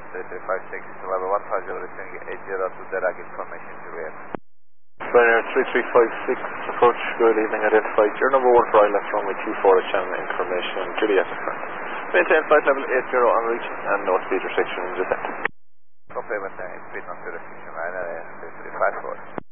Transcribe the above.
3356 level 1 Roger, returning 802 Derag information to rear. Ryanair 3356, approach, good evening, identified. Your number 1 for left runway 24 at channel information, Juliet. Maintain flight level 80 on reach and no speed restriction in descent. Copy with the speed not to restriction, Ryanair 3354.